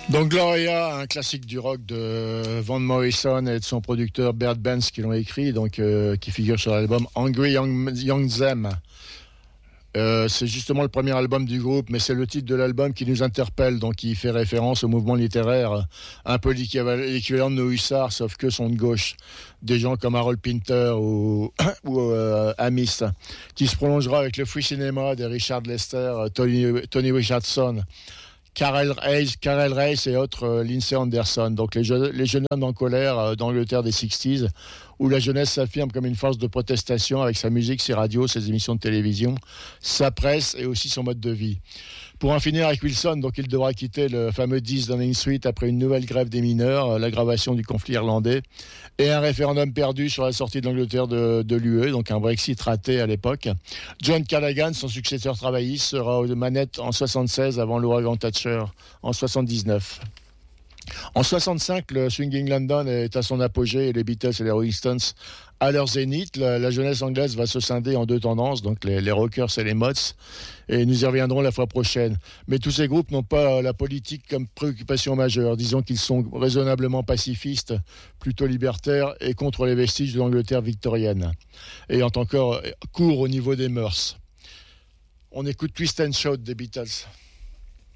Donc Gloria, un classique du rock de Van Morrison et de son producteur Bert Benz qui l'ont écrit, donc qui figure sur l'album Angry Young Them. C'est justement le premier album du groupe, mais c'est le titre de l'album qui nous interpelle, donc qui fait référence au mouvement littéraire, un peu l'équivalent de nos hussards, sauf que sont de gauche. Des gens comme Harold Pinter ou Amis, qui se prolongera avec le free cinéma de Richard Lester, Tony Richardson, Karel Reis et autres, Lindsay Anderson. Donc les jeunes hommes en colère d'Angleterre des 60s, où la jeunesse s'affirme comme une force de protestation avec sa musique, ses radios, ses émissions de télévision, sa presse et aussi son mode de vie. Pour en finir avec Wilson, donc il devra quitter le fameux 10 Downing Street après une nouvelle grève des mineurs, l'aggravation du conflit irlandais et un référendum perdu sur la sortie de l'Angleterre de l'UE, donc un Brexit raté à l'époque. John Callaghan, son successeur travailliste, sera aux manettes en 76 avant l'ouragan Thatcher en 79. En 65, le Swinging London est à son apogée et les Beatles et les Rolling Stones à leur zénith. La jeunesse anglaise va se scinder en deux tendances, donc les rockers et les mods, et nous y reviendrons la fois prochaine. Mais tous ces groupes n'ont pas la politique comme préoccupation majeure. Disons qu'ils sont raisonnablement pacifistes, plutôt libertaires et contre les vestiges de l'Angleterre victorienne, ayant encore cours au niveau des mœurs. On écoute Twist and Shout des Beatles.